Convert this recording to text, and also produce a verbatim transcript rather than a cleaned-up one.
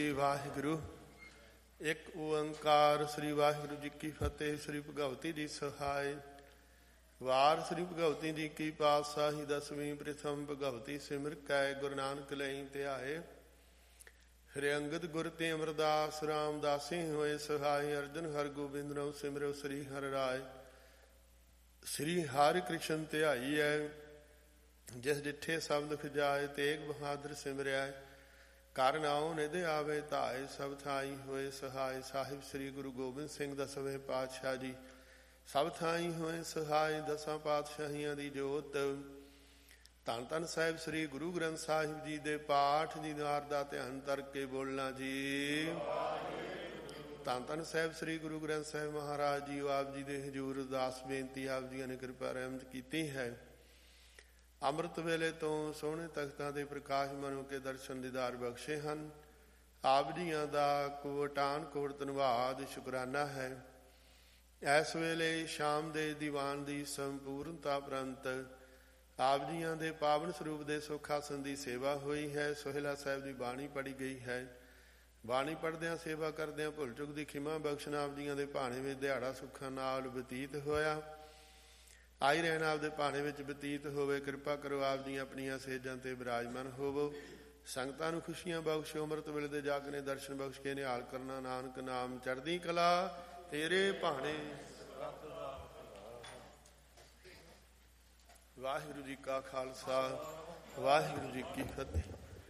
ਵਾਹਿਗੁਰੂ। ਇੱਕ ਓੰਕਾਰ। ਸ੍ਰੀ ਵਾਹਿਗੁਰੂ ਜੀ ਕੀ ਫਤਿਹ। ਸ੍ਰੀ ਭਗਵਤੀ ਜੀ ਸਹਾਇ। ਵਾਰ ਸ੍ਰੀ ਭਗਵਤੀ ਜੀ ਕੀ ਪਾਤਸ਼ਾਹੀ ਦਸਵੀਂ ਪ੍ਰਥਮ ਭਗਵਤੀ ਸਿਮਰ ਕੈ ਗੁਰੂ ਨਾਨਕ ਲਈ ਧਿਆਏ। ਹਰਿ ਅੰਗਦ ਗੁਰ ਤੇ ਅਮਰਦਾਸ ਰਾਮਦਾਸੀ ਹੋਏ ਸਹਾਈ। ਅਰਜਨ ਹਰ ਗੋਬਿੰਦ ਨਉ ਸਿਮਰੋ ਸ੍ਰੀ ਹਰਿ ਰਾਏ। ਸ੍ਰੀ ਹਰਿ ਕ੍ਰਿਸ਼ਨ ਧਿਆਈ ਹੈ ਜਿਸ ਡਿਠੇ ਸਭ ਦੁਖ ਜਾਏ। ਤੇਗ ਬਹਾਦਰ ਸਿਮਰਿਆ ਕਰ ਨਾਉ ਨਿਧ ਆਵੇ ਧਾਏ। ਸਭ ਥਾਈ ਹੋਏ ਸਹਾਈ। ਸਾਹਿਬ ਸ੍ਰੀ ਗੁਰੂ ਗੋਬਿੰਦ ਸਿੰਘ ਦਸਵੇਂ ਪਾਤਸ਼ਾਹ ਜੀ ਸਭ ਥਾਈ ਹੋਏ ਸਹਾਈ। ਦਸਾਂ ਪਾਤਸ਼ਾਹੀਆਂ ਦੀ ਜੋਤ। ਧੰਨ ਧੰਨ ਸਾਹਿਬ ਸ੍ਰੀ ਗੁਰੂ ਗ੍ਰੰਥ ਸਾਹਿਬ ਜੀ ਦੇ ਪਾਠ ਦੀ ਵਾਰ ਦਾ ਧਿਆਨ ਕਰਕੇ ਬੋਲਣਾ ਜੀ। ਧੰਨ ਧੰਨ ਸਾਹਿਬ ਸ੍ਰੀ ਗੁਰੂ ਗ੍ਰੰਥ ਸਾਹਿਬ ਮਹਾਰਾਜ ਜੀ ਆਪ ਜੀ ਦੇ ਹਜ਼ੂਰ ਅਰਦਾਸ ਬੇਨਤੀ ਆਪ ਜੀਆਂ ਨੇ ਕਿਰਪਾ ਰਹਿਮਤ ਕੀਤੀ ਹੈ। ਅੰਮ੍ਰਿਤ ਵੇਲੇ ਤੋਂ ਸੋਹਣੇ ਤਖਤਾਂ ਦੇ ਪ੍ਰਕਾਸ਼ ਮਨੋ ਕੇ ਦਰਸ਼ਨ ਦੀਦਾਰ ਬਖਸ਼ੇ ਹਨ। ਆਪ ਜੀਆਂ ਦਾ ਕੋਟਾਨ ਕੋਟ ਧੰਨਵਾਦ ਸ਼ੁਕਰਾਨਾ ਹੈ। ਇਸ ਵੇਲੇ ਸ਼ਾਮ ਦੇ ਦੀਵਾਨ ਦੀ ਸੰਪੂਰਨਤਾ ਉਪਰੰਤ ਆਪ ਜੀਆਂ ਦੇ ਪਾਵਨ ਸਰੂਪ ਦੇ ਸੁੱਖ ਆਸਣ ਦੀ ਸੇਵਾ ਹੋਈ ਹੈ। ਸੋਹਿਲਾ ਸਾਹਿਬ ਦੀ ਬਾਣੀ ਪੜ੍ਹੀ ਗਈ ਹੈ। ਬਾਣੀ ਪੜ੍ਹਦਿਆਂ ਸੇਵਾ ਕਰਦਿਆਂ ਭੁੱਲ ਚੁੱਕ ਦੀ ਖਿਮਾ ਬਖਸ਼ਣ ਆਪ ਜੀਆਂ ਦੇ ਭਾਣੇ ਵਿੱਚ ਦਿਹਾੜਾ ਸੁੱਖਾਂ ਨਾਲ ਬਤੀਤ ਹੋਇਆ। ਆਈ ਰਹਿਣ ਆਪਦੇ ਭਾਣੇ ਵਿੱਚ ਬਤੀਤ ਹੋਵੇ। ਕਿਰਪਾ ਕਰੋ ਆਪ ਦੀਆਂ ਆਪਣੀਆਂ ਸੇਜਾਂ ਤੇ ਬਿਰਾਜਮਾਨ ਹੋਵੋ। ਸੰਗਤਾਂ ਨੂੰ ਖੁਸ਼ੀਆਂ ਬਖਸ਼ੋ। ਅੰਮ੍ਰਿਤ ਵੇਲੇ ਦੇ ਜਾਗਨੇ ਦਰਸ਼ਨ ਬਖਸ਼ ਕੇ ਨਿਹਾਲ ਕਰਨਾ। ਨਾਨਕ ਨਾਮ ਚੜ੍ਹਦੀ ਕਲਾ ਤੇਰੇ ਭਾਣੇ। ਵਾਹਿਗੁਰੂ ਜੀ ਕਾ ਖਾਲਸਾ ਵਾਹਿਗੁਰੂ ਜੀ ਕੀ ਫਤਿਹ।